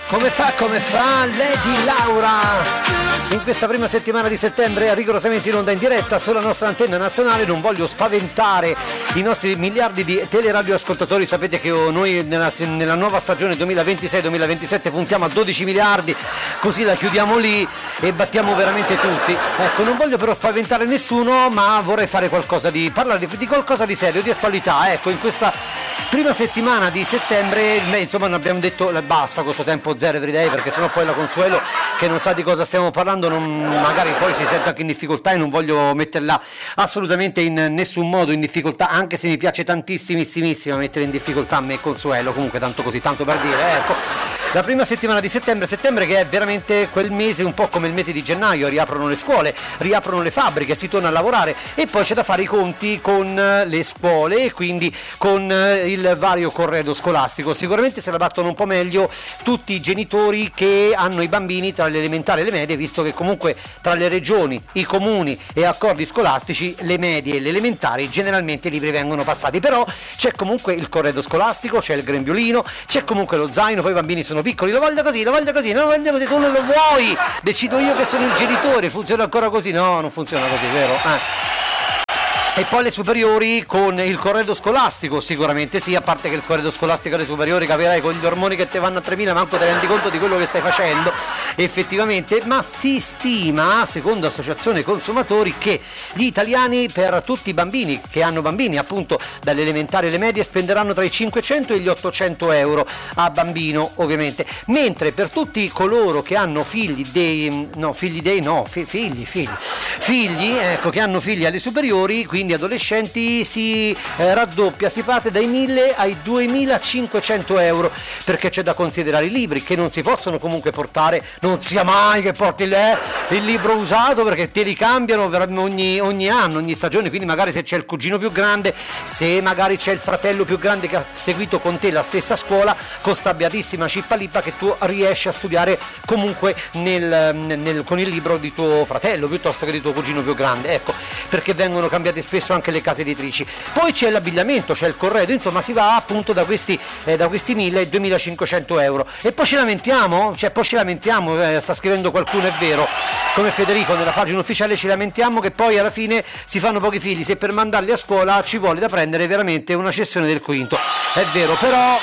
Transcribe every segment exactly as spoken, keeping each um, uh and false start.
Come fa, come fa Lady Laura? In questa prima settimana di settembre, rigorosamente in onda in diretta sulla nostra antenna nazionale. Non voglio spaventare i nostri miliardi di teleradioascoltatori. Sapete che noi nella, nella nuova stagione duemilaventisei duemilaventisette puntiamo a dodici miliardi, così la chiudiamo lì e battiamo veramente tutti. Ecco, non voglio però spaventare nessuno, ma vorrei fare qualcosa di parlare di, di qualcosa di serio, di attualità. Ecco, in questa prima settimana di settembre, insomma, non abbiamo detto basta questo tempo zero everyday, perché sennò poi la Consuelo, che non sa di cosa stiamo parlando, non, magari poi si sente anche in difficoltà, e non voglio metterla assolutamente in nessun modo in difficoltà, anche se mi piace tantissimissimo mettere in difficoltà me e Consuelo, comunque tanto così, tanto per dire, ecco. La prima settimana di settembre, settembre che è veramente quel mese un po' come il mese di gennaio, riaprono le scuole, riaprono le fabbriche, si torna a lavorare e poi c'è da fare i conti con le scuole e quindi con il vario corredo scolastico. Sicuramente se la battono un po' meglio tutti i genitori che hanno i bambini tra le elementari e le medie, visto che comunque tra le regioni, i comuni e accordi scolastici le medie e le elementari generalmente i libri vengono passati, però c'è comunque il corredo scolastico, c'è il grembiulino, c'è comunque lo zaino, poi i bambini sono piccoli, lo voglio così, lo voglio così, non lo voglio così, tu non lo vuoi, decido io che sono il genitore, funziona ancora così? No, non funziona così, vero? Eh. E poi le superiori con il corredo scolastico, sicuramente sì, a parte che il corredo scolastico alle superiori, capirai, con gli ormoni che te vanno a tremila, manco te rendi conto di quello che stai facendo effettivamente, ma si stima, secondo Associazione Consumatori, che gli italiani per tutti i bambini che hanno bambini appunto dalle elementari alle medie spenderanno tra i cinquecento e gli ottocento euro a bambino, ovviamente, mentre per tutti coloro che hanno figli dei, no, figli dei, no, fi, figli, figli, figli, ecco, che hanno figli alle superiori, quindi adolescenti, si eh, raddoppia, si parte dai mille ai duemilacinquecento euro, perché c'è da considerare i libri che non si possono comunque portare, non sia mai che porti il, eh, il libro usato, perché te li cambiano ogni, ogni anno, ogni stagione, quindi magari se c'è il cugino più grande, se magari c'è il fratello più grande che ha seguito con te la stessa scuola, con sta beatissima cippalippa che tu riesci a studiare comunque nel, nel, con il libro di tuo fratello piuttosto che di tuo cugino più grande, ecco, perché vengono cambiate spesso anche le case editrici. Poi c'è l'abbigliamento, c'è il corredo, insomma si va appunto da questi eh, da questi mille ai duemilacinquecento euro. E poi ci lamentiamo, cioè poi ci lamentiamo, eh, sta scrivendo qualcuno, è vero, come Federico nella pagina ufficiale, ci lamentiamo che poi alla fine si fanno pochi figli, se per mandarli a scuola ci vuole da prendere veramente una cessione del quinto, è vero, però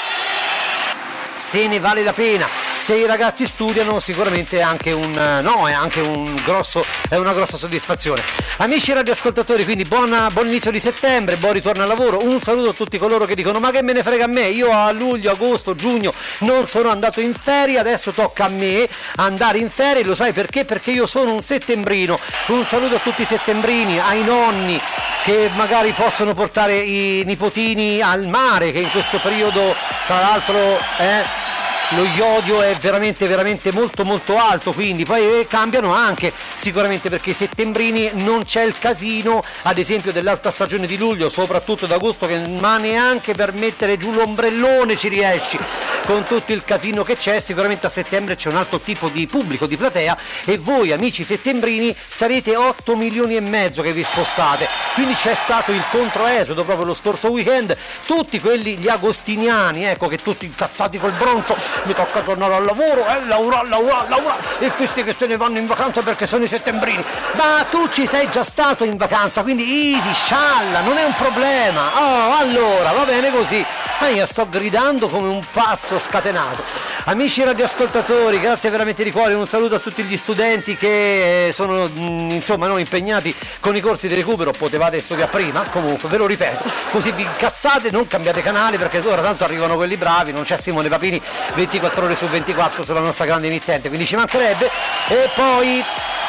se ne vale la pena. Se i ragazzi studiano sicuramente è anche un no, è anche un grosso, è una grossa soddisfazione. Amici radioascoltatori, quindi buona, buon inizio di settembre, buon ritorno al lavoro. Un saluto a tutti coloro che dicono ma che me ne frega a me, io a luglio, agosto, giugno non sono andato in ferie, adesso tocca a me andare in ferie. Lo sai perché? Perché io sono un settembrino. Un saluto a tutti i settembrini, ai nonni che magari possono portare i nipotini al mare, che in questo periodo tra l'altro eh, lo iodio è veramente veramente molto molto alto, quindi poi eh, cambiano anche sicuramente, perché i settembrini non c'è il casino ad esempio dell'alta stagione di luglio, soprattutto d'agosto, che ma neanche per mettere giù l'ombrellone ci riesci con tutto il casino che c'è. Sicuramente a settembre c'è un altro tipo di pubblico, di platea, e voi amici settembrini sarete otto milioni e mezzo che vi spostate, quindi c'è stato il controesodo proprio lo scorso weekend, tutti quelli gli agostiniani, ecco, che tutti incazzati col broncio, mi tocca tornare al lavoro, eh, lavorare, lavorare, lavorare, e questi che se ne vanno in vacanza perché sono i settembrini. Ma tu ci sei già stato in vacanza, quindi easy, scialla, non è un problema. Oh, allora, va bene così. Ma io sto gridando come un pazzo scatenato. Amici radioascoltatori, grazie veramente di cuore, un saluto a tutti gli studenti che sono insomma no, impegnati con i corsi di recupero. Potevate studiare prima, comunque ve lo ripeto, così vi incazzate, non cambiate canale, perché ora tanto arrivano quelli bravi, non c'è Simone Papini ventiquattro ore su ventiquattro sulla nostra grande emittente, quindi ci mancherebbe. E poi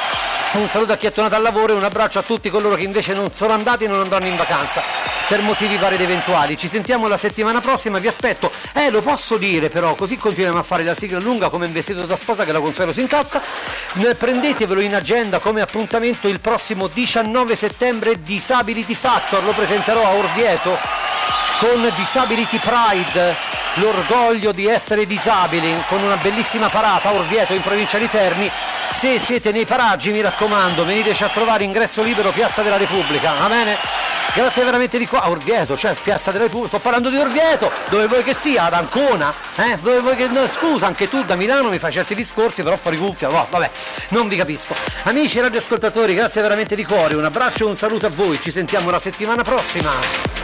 un saluto a chi è tornato al lavoro e un abbraccio a tutti coloro che invece non sono andati e non andranno in vacanza per motivi vari ed eventuali. Ci sentiamo la settimana prossima, vi aspetto. Eh, lo posso dire però, così continuiamo a fare la sigla lunga come in vestito da sposa che la Consuelo si incazza. Prendetevelo in agenda come appuntamento il prossimo diciannove settembre, Disability Factor, lo presenterò a Orvieto con Disability Pride, l'orgoglio di essere disabili, con una bellissima parata a Orvieto in provincia di Terni. Se siete nei paraggi, mi raccomando, veniteci a trovare, ingresso libero, Piazza della Repubblica, va bene? Grazie veramente di qua. A Orvieto, cioè Piazza della Repubblica. Sto parlando di Orvieto, dove vuoi che sia, ad Ancona, eh? Dove vuoi che. No, scusa, anche tu da Milano mi fai certi discorsi, però fuori cuffia. Oh, vabbè, non vi capisco. Amici radioascoltatori, grazie veramente di cuore. Un abbraccio e un saluto a voi. Ci sentiamo la settimana prossima.